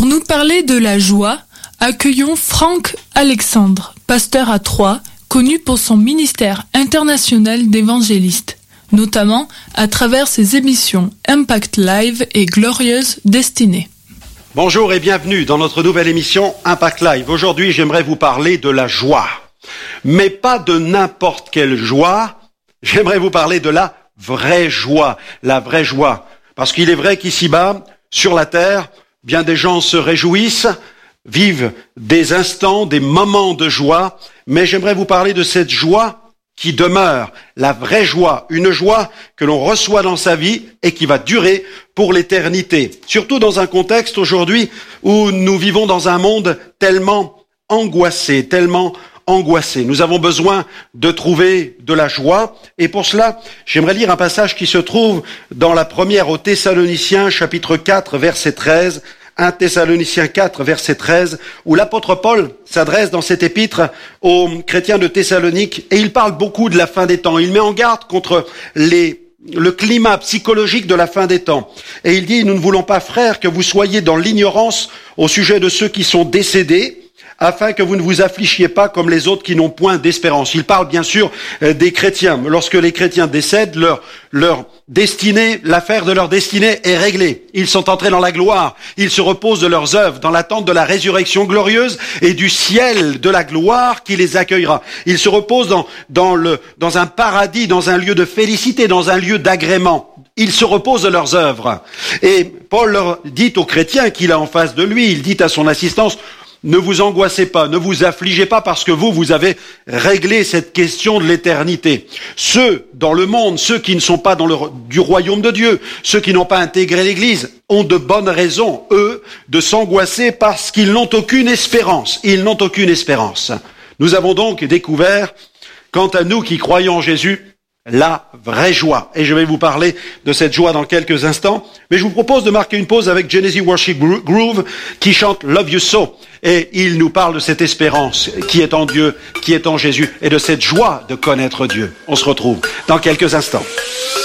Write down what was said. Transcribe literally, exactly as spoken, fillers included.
Pour nous parler de la joie, accueillons Franck Alexandre, pasteur à Troyes, connu pour son ministère international d'évangéliste, notamment à travers ses émissions Impact Live et Glorieuse Destinée. Bonjour et bienvenue dans notre nouvelle émission Impact Live. Aujourd'hui, j'aimerais vous parler de la joie, mais pas de n'importe quelle joie. J'aimerais vous parler de la vraie joie, la vraie joie. Parce qu'il est vrai qu'ici-bas, sur la terre, bien des gens se réjouissent, vivent des instants, des moments de joie, mais j'aimerais vous parler de cette joie qui demeure, la vraie joie, une joie que l'on reçoit dans sa vie et qui va durer pour l'éternité. Surtout dans un contexte aujourd'hui où nous vivons dans un monde tellement angoissé, tellement angoissé. Nous avons besoin de trouver de la joie et pour cela, j'aimerais lire un passage qui se trouve dans la première aux Thessaloniciens, chapitre quatre, verset treize, un Thessaloniciens quatre, verset treize, où l'apôtre Paul s'adresse dans cet épître aux chrétiens de Thessalonique et il parle beaucoup de la fin des temps. Il met en garde contre les, le climat psychologique de la fin des temps. Et il dit, nous ne voulons pas, frères, que vous soyez dans l'ignorance au sujet de ceux qui sont décédés, afin que vous ne vous affligiez pas comme les autres qui n'ont point d'espérance. Il parle bien sûr des chrétiens. Lorsque les chrétiens décèdent, leur, leur destinée, l'affaire de leur destinée est réglée. Ils sont entrés dans la gloire. Ils se reposent de leurs œuvres dans l'attente de la résurrection glorieuse et du ciel de la gloire qui les accueillera. Ils se reposent dans, dans, le, dans un paradis, dans un lieu de félicité, dans un lieu d'agrément. Ils se reposent de leurs œuvres. Et Paul leur dit aux chrétiens qu'il a en face de lui, il dit à son assistance, ne vous angoissez pas, ne vous affligez pas parce que vous, vous avez réglé cette question de l'éternité. Ceux dans le monde, ceux qui ne sont pas dans le, du royaume de Dieu, ceux qui n'ont pas intégré l'Église, ont de bonnes raisons, eux, de s'angoisser parce qu'ils n'ont aucune espérance. Ils n'ont aucune espérance. Nous avons donc découvert, quant à nous qui croyons en Jésus, la vraie joie. Et je vais vous parler de cette joie dans quelques instants. Mais je vous propose de marquer une pause avec Genesis Worship Groove qui chante Love You So. Et il nous parle de cette espérance qui est en Dieu, qui est en Jésus et de cette joie de connaître Dieu. On se retrouve dans quelques instants.